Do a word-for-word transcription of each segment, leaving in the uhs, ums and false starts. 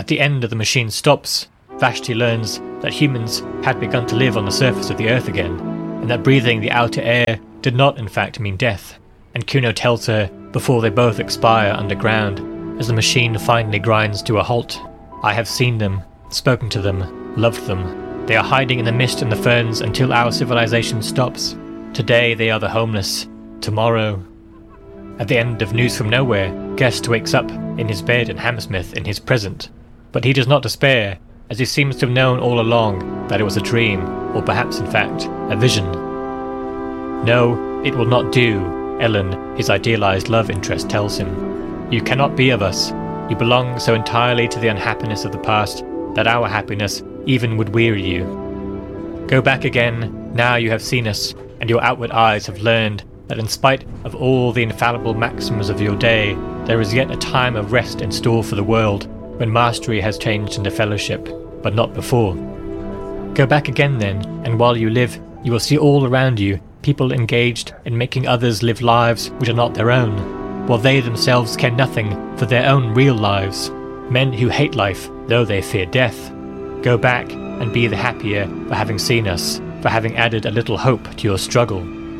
At the end of the machine stops, Vashti learns that humans had begun to live on the surface of the earth again, and that breathing the outer air did not in fact mean death. And Kuno tells her before they both expire underground, as the machine finally grinds to a halt, "I have seen them, spoken to them, loved them. They are hiding in the mist and the ferns until our civilization stops. Today they are the homeless. Tomorrow..." At the end of News from Nowhere, Guest wakes up in his bed in Hammersmith in his present. But he does not despair, as he seems to have known all along that it was a dream, or perhaps in fact, a vision. "No, it will not do," Ellen, his idealized love interest, tells him. "You cannot be of us. You belong so entirely to the unhappiness of the past that our happiness even would weary you. Go back again, now you have seen us, and your outward eyes have learned that in spite of all the infallible maxims of your day, there is yet a time of rest in store for the world, when mastery has changed into fellowship, but not before. Go back again then, and while you live, you will see all around you people engaged in making others live lives which are not their own, while they themselves care nothing for their own real lives. Men who hate life, though they fear death. Go back and be the happier for having seen us, for having added a little hope to your struggle."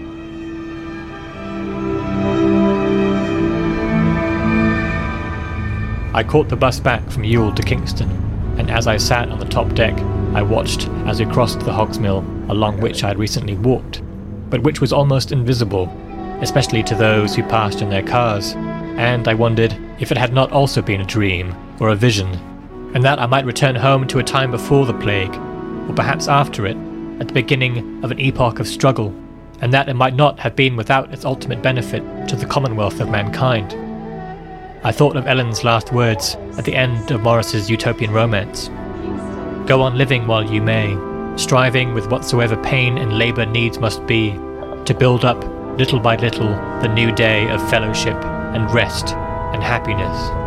I caught the bus back from Ewell to Kingston, and as I sat on the top deck, I watched as we crossed the Hogsmill along which I had recently walked, but which was almost invisible, especially to those who passed in their cars, and I wondered if it had not also been a dream or a vision, and that I might return home to a time before the plague, or perhaps after it, at the beginning of an epoch of struggle, and that it might not have been without its ultimate benefit to the commonwealth of mankind. I thought of Ellen's last words at the end of Morris's utopian romance. "Go on living while you may, striving with whatsoever pain and labour needs must be, to build up, little by little, the new day of fellowship and rest and happiness."